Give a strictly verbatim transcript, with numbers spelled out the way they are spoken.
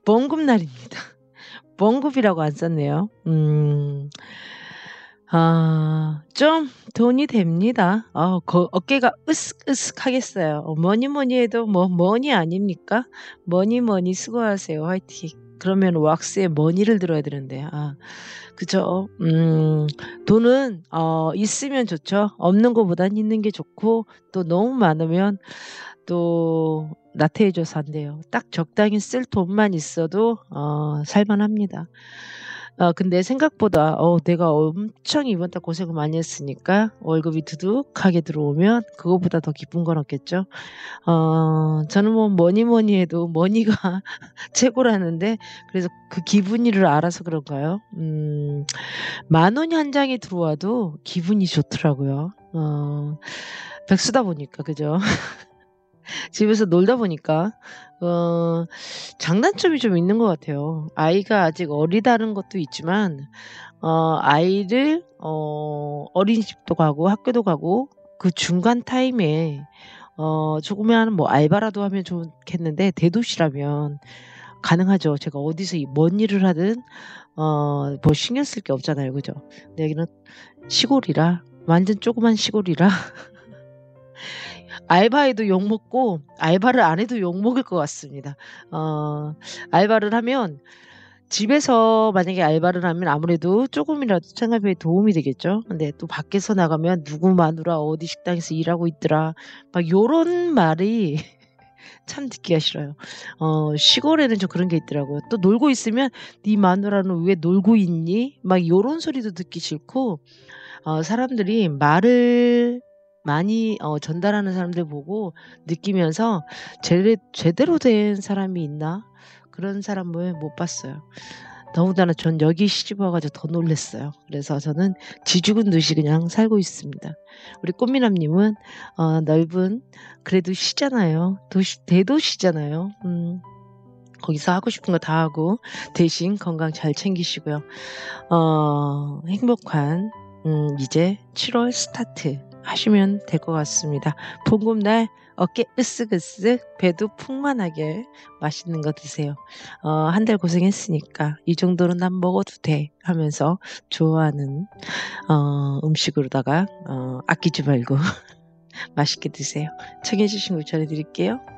봉급날입니다. 봉급이라고 안 썼네요. 음. 아 좀 돈이 됩니다. 아 거 어깨가 으쓱으쓱하겠어요. 어 뭐니 뭐니 해도 뭐 머니 아닙니까? 머니 머니 수고하세요. 화이팅. 그러면 왁스에 머니를 들어야 되는데 아 그죠. 음 돈은 어 있으면 좋죠. 없는 것보단 있는 게 좋고 또 너무 많으면 또 나태해져서 안 돼요. 딱 적당히 쓸 돈만 있어도 어 살 만합니다. 어 근데 생각보다 어 내가 엄청 이번 달 고생을 많이 했으니까 월급이 두둑하게 들어오면 그거보다 더 기쁜 건 없겠죠. 어 저는 뭐 뭐니 뭐니 해도 머니가 최고라는데 그래서 그 기분이를 알아서 그런가요? 음 만 원이 한 장이 들어와도 기분이 좋더라고요. 어 백수다 보니까 그죠? 집에서 놀다 보니까 어 장단점이 좀 있는 것 같아요. 아이가 아직 어리다는 것도 있지만 어 아이를 어 어린이집도 가고 학교도 가고 그 중간 타임에 어 조그마한 뭐 알바라도 하면 좋겠는데 대도시라면 가능하죠. 제가 어디서 이 뭔 일을 하든 어 뭐 신경 쓸 게 없잖아요. 그죠? 근데 여기는 시골이라 완전 조그만 시골이라 알바해도 욕먹고 알바를 안 해도 욕먹을 것 같습니다. 어 알바를 하면 집에서 만약에 알바를 하면 아무래도 쪼금이라도 생활비에 도움이 되겠죠. 근데 또 밖에서 나가면 "누구 마누라 어디 식당에서 일하고 있더라." 막 요런 말이 참 듣기가 싫어요. 어 시골에는 좀 그런 게 있더라고요. 또 놀고 있으면 "네 마누라는 왜 놀고 있니?" 막 요런 소리도 듣기 싫고 어 사람들이 말을 많이 어 전달하는 사람들 보고 느끼면서 제대 제대로 된 사람이 있나 그런 사람을 못 봤어요. 더군다나 전 여기 시집 와 가지고 더 놀랐어요. 그래서 저는 쥐 죽은 듯이 그냥 살고 있습니다. 우리 꽃미남 님은 어 넓은 그래도 시잖아요. 도시 대도시잖아요. 음. 거기서 하고 싶은 거 다 하고 대신 건강 잘 챙기시고요. 어 행복한 음 이제 칠월 스타트 하시면 될 것 같습니다. 봉급날 어깨 으쓱으쓱 배도 풍만하게 맛있는 거 드세요. 어 '한 달 고생했으니까 이 정도는 난 먹어도 돼.' 하면서 좋아하는 어 음식으로다가 어 아끼지 말고 맛있게 드세요. 청해 주신 거 전해 드릴게요.